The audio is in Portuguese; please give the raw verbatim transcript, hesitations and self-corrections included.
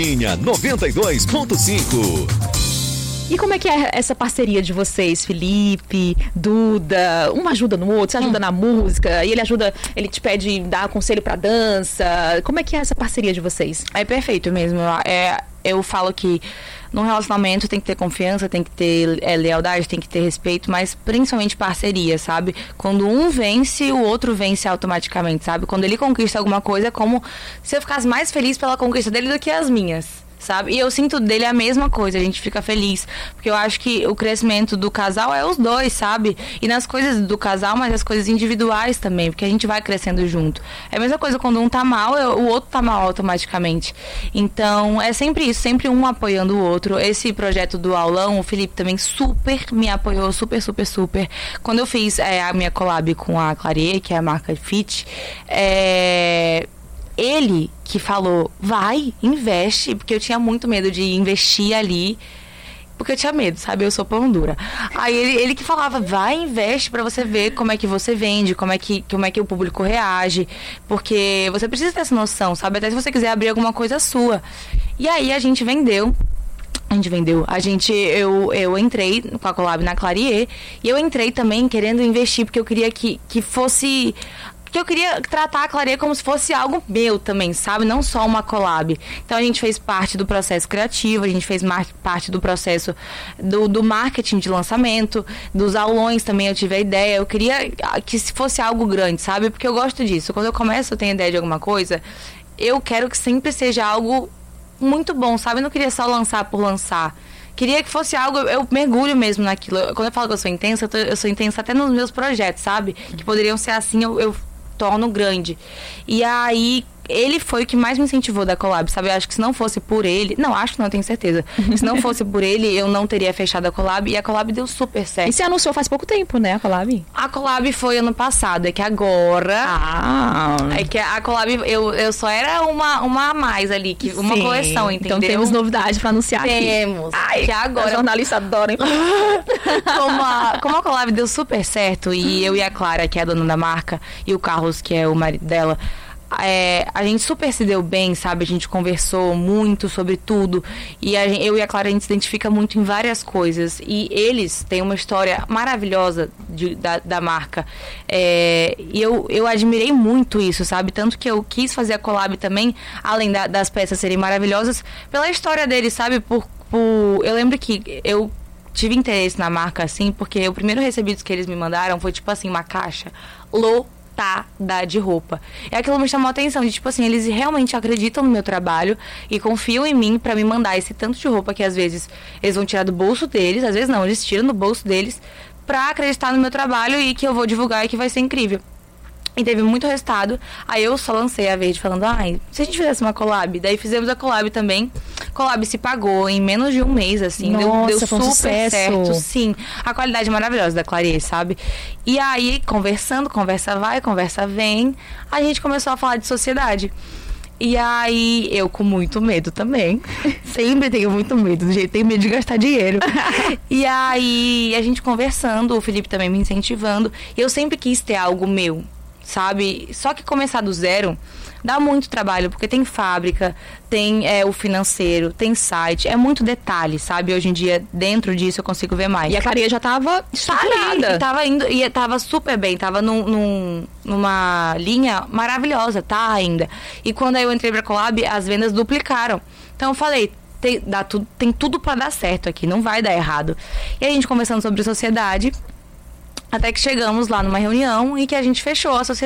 Linha noventa e dois ponto cinco. E como é que é essa parceria de vocês, Felipe, Duda? Um ajuda no outro, você ajuda hum. na música, e ele ajuda, ele te pede dar conselho pra dança. Como é que é essa parceria de vocês? É perfeito mesmo. É, eu falo que num relacionamento tem que ter confiança, tem que ter é, lealdade, tem que ter respeito, mas principalmente parceria, sabe? Quando um vence, o outro vence automaticamente, sabe? Quando ele conquista alguma coisa, é como se eu ficasse mais feliz pela conquista dele do que as minhas. Sabe? E eu sinto dele a mesma coisa, a gente fica feliz. Porque eu acho que o crescimento do casal é os dois, sabe? E nas coisas do casal, mas as coisas individuais também, porque a gente vai crescendo junto. É a mesma coisa, quando um tá mal, o outro tá mal automaticamente. Então, é sempre isso, sempre um apoiando o outro. Esse projeto do aulão, o Felipe também super me apoiou, super, super, super. Quando eu fiz é, a minha collab com a Clarier, que é a marca Fit, é... ele que falou, vai, investe, porque eu tinha muito medo de investir ali, porque eu tinha medo, sabe? Eu sou pão dura. Aí ele, ele que falava, vai, investe pra você ver como é que você vende, como é que, como é que o público reage, porque você precisa ter essa noção, sabe? Até se você quiser abrir alguma coisa sua. E aí a gente vendeu. A gente vendeu. A gente, eu, eu entrei com a collab na Clarier, e eu entrei também querendo investir, porque eu queria que, que fosse... que eu queria tratar a Clarier como se fosse algo meu também, sabe? Não só uma collab. Então a gente fez parte do processo criativo, a gente fez mar- parte do processo do, do marketing de lançamento, dos aulões também eu tive a ideia. Eu queria que fosse algo grande, sabe? Porque eu gosto disso. Quando eu começo a ter ideia de alguma coisa, eu quero que sempre seja algo muito bom, sabe? Eu não queria só lançar por lançar. Queria que fosse algo, eu, eu mergulho mesmo naquilo. Quando eu falo que eu sou intensa, eu, tô, eu sou intensa até nos meus projetos, sabe? Que poderiam ser assim, eu... eu torno grande. E aí, ele foi o que mais me incentivou da collab, sabe? Eu acho que se não fosse por ele... Não, acho que não, tenho certeza. Se não fosse por ele, eu não teria fechado a collab. E a collab deu super certo. E você anunciou faz pouco tempo, né, a collab? A collab foi ano passado. É que agora... Ah! É que a collab... Eu, eu só era uma, uma a mais ali. Que, uma Sim. coleção, entendeu? Então temos novidades pra anunciar temos. aqui. Temos. Ai, que agora... A jornalista adora, hein? como, a, como a collab deu super certo, e eu e a Clara, que é a dona da marca, e o Carlos, que é o marido dela... É, a gente super se deu bem, sabe? A gente conversou muito sobre tudo. E a gente, eu e a Clara, a gente se identifica muito em várias coisas. E eles têm uma história maravilhosa de, da, da marca. É, e eu, eu admirei muito isso, sabe? Tanto que eu quis fazer a collab também, além da, das peças serem maravilhosas, pela história deles, sabe? Por, por, eu lembro que eu tive interesse na marca, assim, porque o primeiro recebido que eles me mandaram foi, tipo assim, uma caixa lotada de roupa. E aquilo me chamou a atenção, de tipo assim, eles realmente acreditam no meu trabalho e confiam em mim pra me mandar esse tanto de roupa que às vezes eles vão tirar do bolso deles, às vezes não, eles tiram do bolso deles pra acreditar no meu trabalho e que eu vou divulgar e que vai ser incrível. E teve muito resultado. Aí eu só lancei a verde falando, ai, se a gente fizesse uma collab. Daí fizemos a collab também. Collab se pagou em menos de um mês, assim. Nossa, deu deu foi um super sucesso. certo. Sim, a qualidade maravilhosa da Clarier, sabe? E aí, conversando, conversa vai, conversa vem, a gente começou a falar de sociedade. E aí, eu com muito medo também. Sempre tenho muito medo, do jeito que tenho medo de gastar dinheiro. E aí, a gente conversando, o Felipe também me incentivando. E eu sempre quis ter algo meu, sabe? Só que começar do zero dá muito trabalho, porque tem fábrica, tem é, o financeiro, tem site, é muito detalhe, sabe? Hoje em dia, dentro disso, eu consigo ver mais. E a Clarier já tava estruturada. Tá, e tava indo, e tava super bem, tava num, num, numa linha maravilhosa, tá ainda. E quando eu entrei pra collab, as vendas duplicaram. Então eu falei, tem, dá tudo, tem tudo pra dar certo aqui, não vai dar errado. E a gente conversando sobre sociedade, até que chegamos lá numa reunião e que a gente fechou a sociedade.